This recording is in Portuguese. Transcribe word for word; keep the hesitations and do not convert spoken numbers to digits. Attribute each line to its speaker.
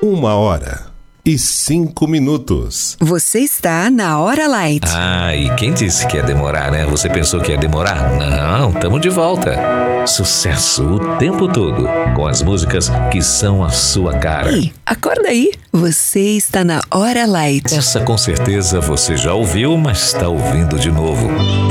Speaker 1: Uma hora e cinco minutos.
Speaker 2: Você está na Hora Light.
Speaker 3: Ah, e quem disse que ia demorar, né? Você pensou que ia demorar? Não, tamo de volta. Sucesso o tempo todo, com as músicas que são a sua cara.
Speaker 2: Ei, acorda aí. Você está na Hora Light.
Speaker 3: Essa com certeza você já ouviu, mas está ouvindo de novo.